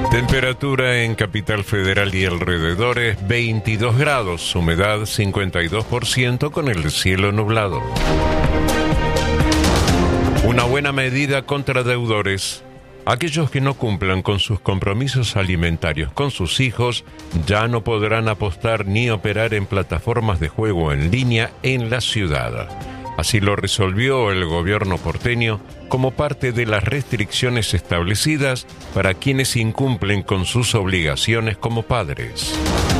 Temperatura en Capital Federal y alrededores 22 grados, humedad 52% con el cielo nublado. Una buena medida contra deudores. Aquellos que no cumplan con sus compromisos alimentarios con sus hijos ya no podrán apostar ni operar en plataformas de juego en línea en la ciudad. Así lo resolvió el gobierno porteño como parte de las restricciones establecidas para quienes incumplen con sus obligaciones como padres.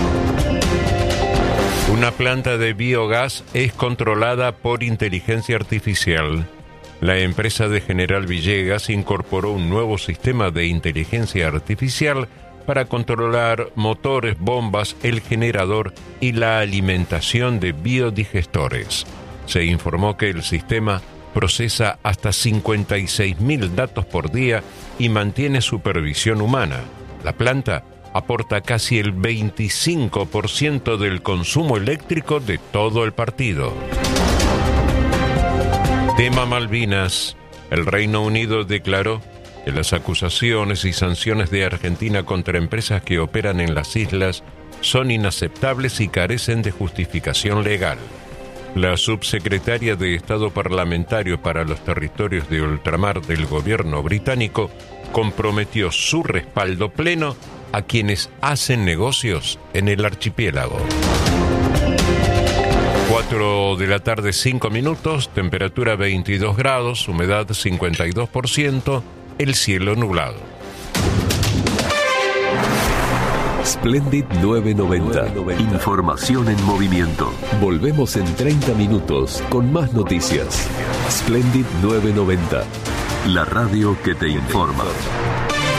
Una planta de biogás es controlada por inteligencia artificial. La empresa de General Villegas incorporó un nuevo sistema de inteligencia artificial para controlar motores, bombas, el generador y la alimentación de biodigestores. Se informó que el sistema procesa hasta 56.000 datos por día y mantiene supervisión humana. La planta aporta casi el 25% del consumo eléctrico de todo el partido. Tema Malvinas. El Reino Unido declaró que las acusaciones y sanciones de Argentina contra empresas que operan en las islas son inaceptables y carecen de justificación legal. La subsecretaria de Estado Parlamentario para los Territorios de Ultramar del gobierno británico comprometió su respaldo pleno a quienes hacen negocios en el archipiélago. 4 de la tarde, 5 minutos, temperatura 22 grados, humedad 52%, el cielo nublado. Splendid 990. Información en movimiento. Volvemos en 30 minutos con más noticias. Splendid 990. La radio que te informa.